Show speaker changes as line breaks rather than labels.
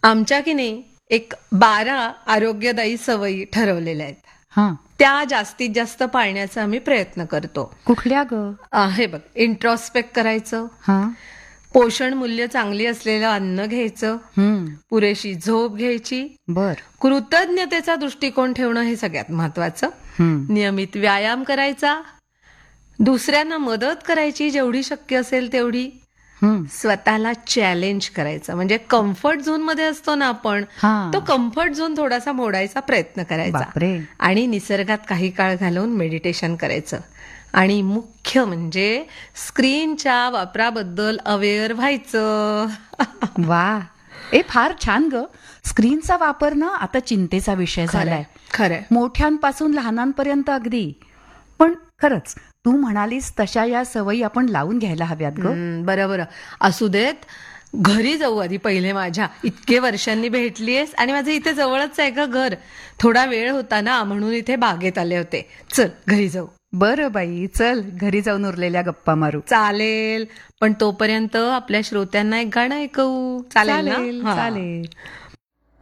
आमच्या की नाही एक 12 आरोग्यदायी सवयी ठरवलेल्या आहेत.
हा,
त्या जास्तीत जास्त पाळण्याचा आम्ही प्रयत्न करतो.
कुठल्या ग?
हे बघ, इंट्रॉस्पेक्ट करायचं,
हा,
पोषण मूल्य चांगली असलेलं अन्न घ्यायचं, पुरेशी झोप घ्यायची,
बर.
कृतज्ञतेचा दृष्टिकोन ठेवणं हे सगळ्यात महत्वाचं, नियमित व्यायाम करायचा, दुसऱ्यांना मदत करायची जेवढी शक्य असेल तेवढी, स्वतःला चॅलेंज करायचं, म्हणजे कम्फर्ट झोन मध्ये असतो ना आपण,
हा.
तो कम्फर्ट झोन थोडासा मोडायचा प्रयत्न करायचा
बापरे.
आणि निसर्गात काही काळ घालवून मेडिटेशन करायचं. आणि मुख्य म्हणजे स्क्रीनच्या वापराबद्दल अवेअर व्हायचं.
वा, फार छान ग. स्क्रीनचा वापर ना आता चिंतेचा विषय झालाय.
खरंय.
मोठ्यांपासून लहानांपर्यंत अगदी. पण खरंच तू म्हणालीस तशा या सवयी आपण लावून घ्यायला हव्यात ग.
बरोबर. असू देत, घरी जाऊ आधी पहिले. माझ्या इतके वर्षांनी भेटलीयस आणि माझं इथे जवळच आहे का घर. थोडा वेळ होता ना म्हणून इथे बागेत आले होते. चल घरी जाऊ.
बरं बाई, चल घरी जाऊन उरलेल्या गप्पा मारू.
चालेल, पण तोपर्यंत आपल्या श्रोत्यांना एक गाणं ऐकवू. चालेल ना?
चालेल.